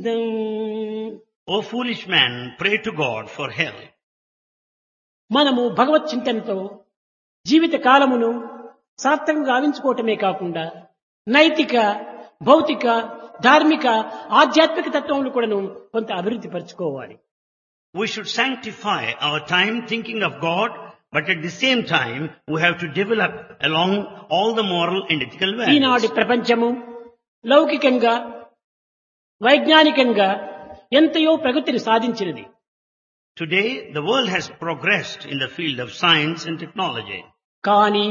Govindam. O foolish man, pray to God for help. మనము భగవత్ చింతనతో జీవిత కాలమును సార్థకంగా గావించుకోవటమే కాకుండా నైతిక, భౌతిక, ధార్మిక, ఆధ్యాత్మిక తత్వములు కూడాను కొంత అభివృద్ధి పరచుకోవాలి. We should sanctify our time thinking of God, but at the same time, we have to develop along all the moral and ethical ఈనాటి values. ప్రపంచము లౌకికంగా, వైజ్ఞానికంగా ఎంతయో ప్రగతిని సాధించినది. Today, the world has progressed in the field of science and technology. కానీ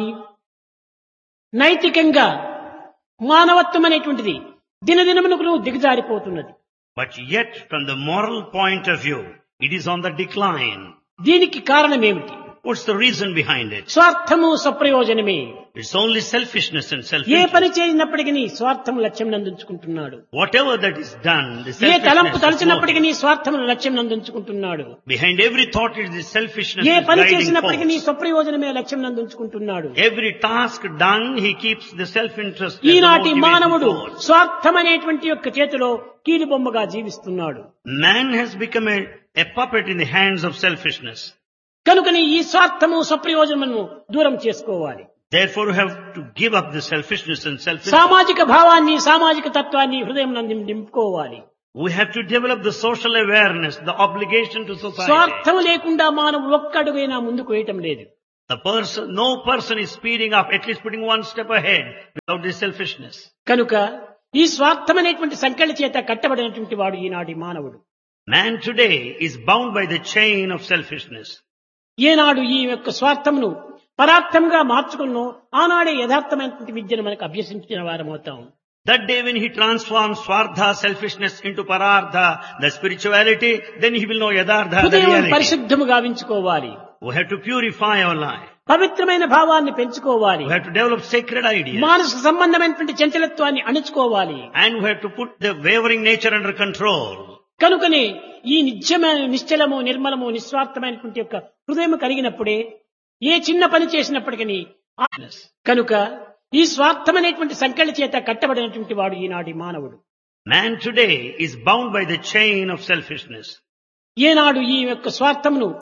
నైతికంగా మానవత్వం అనేటువంటిది దినదినమునకు దిగజారిపోతున్నది. But yet, from the moral point of view, it is on the decline. దీనికి కారణం ఏమిటి? What's the reason behind it? స్వార్థము స్వప్రయోజనమే. It's only selfishness and ఏ పని self-interest. చేసినప్పటికీ స్వార్థం లక్ష్యం నందించుకుంటున్నాడు. Whatever that is done, the ఏ తలంపు selfishness is తలచినప్పటికీ motive. స్వార్థం లక్ష్యం నందించుకుంటున్నాడు. Behind every thought is the selfishness A is పని guiding చేసినప్పటికీ force. స్వప్రయోజనమే లక్ష్యం నందించుకుంటున్నాడు. Every task done, he keeps the self-interest as the ఈనాటి మానవుడు motivating force. స్వార్థం అనేటువంటి యొక్క చేతిలో కీలుబొమ్మగా జీవిస్తున్నాడు. Man has become a puppet in the hands of selfishness. కనుకని ఈ స్వార్థము స్వప్రయోజనము దూరం చేసుకోవాలి. Therefore, we have to give up the selfishness and self-interest. సామాజిక భావాన్ని, సామాజిక తత్వాన్ని హృదయం నందు నింపుకోవాలి. We have to develop the social awareness, the obligation to society. స్వార్థం లేకుండా మానవుడు ఒక్క అడుగైనా ముందుకు వేయటం లేదు. No person is speeding up, at least putting one step ahead without this selfishness. కనుక ఈ స్వార్థం అనేటువంటి సంకెళ్ళ చేత కట్టబడినటువంటి వాడు ఈనాటి మానవుడు. Man today is bound by the chain of selfishness. ఏనాడు ఈ యొక్క స్వార్థమును పరార్థంగా మార్చుకున్నో ఆనాడే యథార్థమైనటువంటి విద్యను మనకు అభ్యసించిన వారమవుతాం. That day when he transforms Swardha, selfishness into Parardha, the spirituality, then he will know Yadardha, the హృదయం reality. పరిశుద్ధము గావించుకోవాలి. We have to purify our life. పవిత్రమైన భావాన్ని పెంచుకోవాలి. We have to develop sacred ideas. మానసిక సంబంధమైనటువంటి చంచలత్వాన్ని అణుచుకోవాలి. And we have to put the wavering nature under control. కనుకనే ఈ నిత్యమైన నిశ్చలము, నిర్మలము, నిస్వార్థమైనటువంటి యొక్క హృదయం కలిగినప్పుడే ఏ చిన్న పని చేసినప్పటికీ కనుక ఈ స్వార్థమైనటువంటి సంకెళ్ళ చేత కట్టబడినటువంటి వాడు ఈనాటి మానవుడు. Man today is bound by the chain of selfishness. ఏనాడు ఈ యొక్క స్వార్థమును